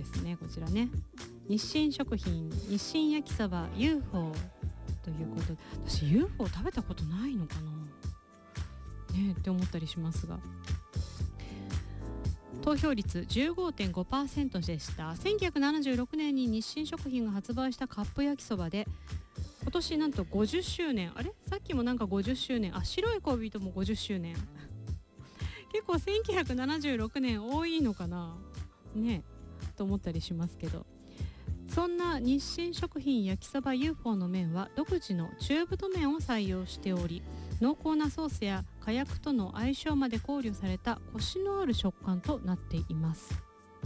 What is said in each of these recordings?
ですね。こちらね、日清食品日清焼きそば UFO ということで、私 UFO 食べたことないのかなねって思ったりしますが、投票率 15.5% でした。1976年に日清食品が発売したカップ焼きそばで、今年なんと50周年。あれ、さっきもなんか50周年、白い恋人も50周年結構1976年多いのかなねと思ったりしますけど、そんな日清食品焼きそば UFO の麺は独自の中太麺を採用しており、濃厚なソースや火薬との相性まで考慮されたコシのある食感となっています。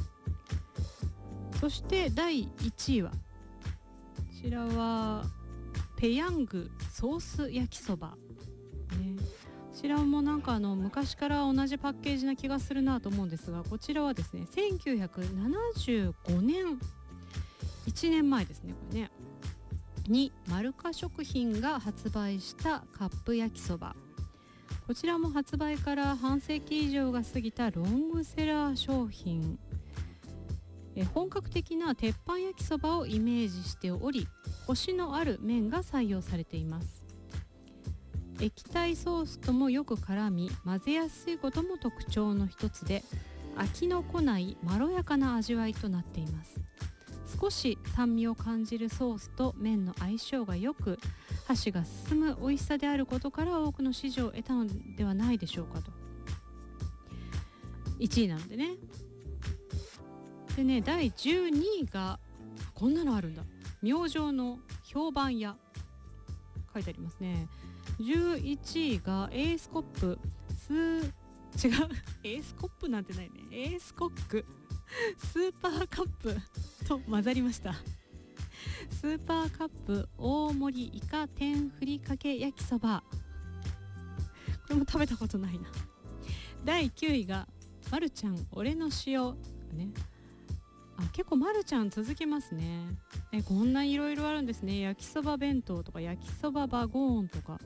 そして第1位はこちらはペヤングソース焼きそば、ね、こちらもなんか昔から同じパッケージな気がするなと思うんですが、こちらはですね1975年、1年前ですね、これねにマルカ食品が発売したカップ焼きそば。こちらも発売から半世紀以上が過ぎたロングセラー商品。本格的な鉄板焼きそばをイメージしており、コシのある麺が採用されています。液体ソースともよく絡み、混ぜやすいことも特徴の一つで、飽きのこないまろやかな味わいとなっています。少し酸味を感じるソースと麺の相性がよく、箸が進む美味しさであることから多くの支持を得たのではないでしょうかと。1位なんでね。でね、第12位がこんなのあるんだ、明星の評判屋、書いてありますね。11位がエースコップエースコップなんてないね、エースコックスーパーカップと混ざりました。スーパーカップ大盛りイカ天ふりかけ焼きそば、これも食べたことないな。第9位がまるちゃん俺の塩ね。結構まるちゃん続きますね。こんないろいろあるんですね。焼きそば弁当とか焼きそばバゴーンとか。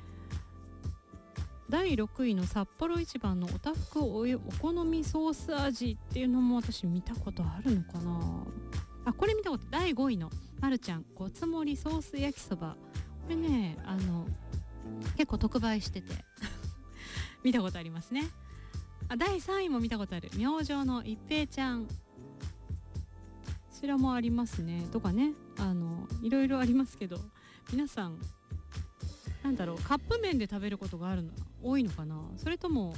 第6位の札幌一番のおたふくお好みソース味っていうのも私見たことあるのかな。これ見たこと。第5位のまるちゃんごつ盛りソース焼きそば、これね結構特売してて見たことありますね。第3位も見たことある、明星の一平ちゃん、こちらもありますね。とかね、いろいろありますけど、皆さんなんだろう、カップ麺で食べることが多いのかな。それとも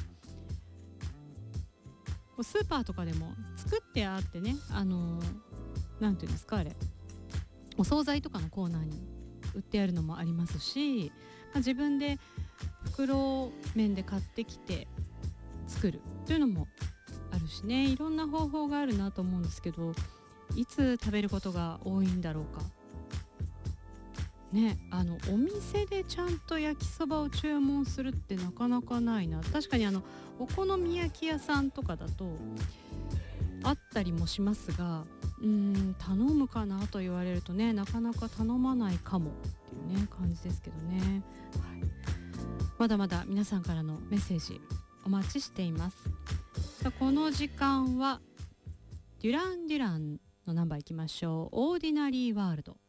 スーパーとかでも作ってあってね、なんていうんですか、あれお惣菜とかのコーナーに売ってあるのもありますし、自分で袋麺で買ってきて作るというのもあるしね、いろんな方法があるなと思うんですけど、いつ食べることが多いんだろうかね。お店でちゃんと焼きそばを注文するってなかなかないな。確かにお好み焼き屋さんとかだとあったりもしますが、頼むかなと言われるとね、なかなか頼まないかもっていうね感じですけどね、はい、まだまだ皆さんからのメッセージお待ちしています。この時間はデュラン・デュランのナンバーいきましょう。オーディナリーワールド。